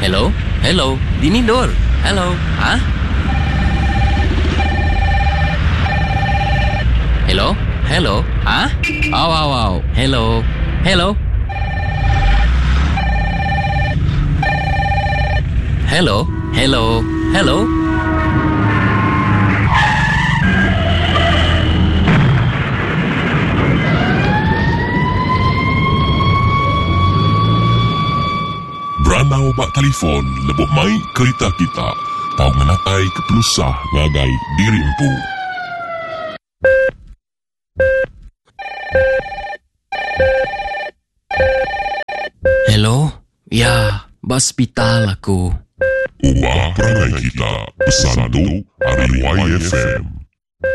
Hello? Hello? Dini Dor? Hello? Ha? Hello? Hello? Ha? Aw, aw, aw. Hello? Hello? Hello? Hello? Hello? Beranau bak telefon lebih mai kereta kita. Tahu menatai kepelusah ngagai diri empu. Hello? Ya, hospital aku. Ubah perangai kita. Pesan tu hari YFM.